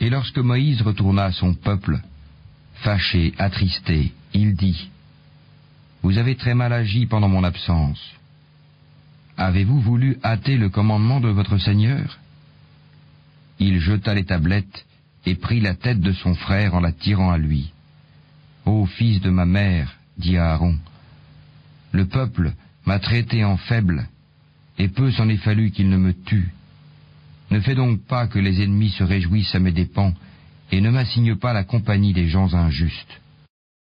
Et lorsque Moïse retourna à son peuple, fâché, attristé, il dit : Vous avez très mal agi pendant mon absence. Avez-vous voulu hâter le commandement de votre Seigneur ? Il jeta les tablettes et prit la tête de son frère en la tirant à lui. Ô fils de ma mère, dit Aaron, le peuple m'a traité en faible, et peu s'en est fallu qu'il ne me tue. Ne fais donc pas que les ennemis se réjouissent à mes dépens, et ne m'assigne pas la compagnie des gens injustes.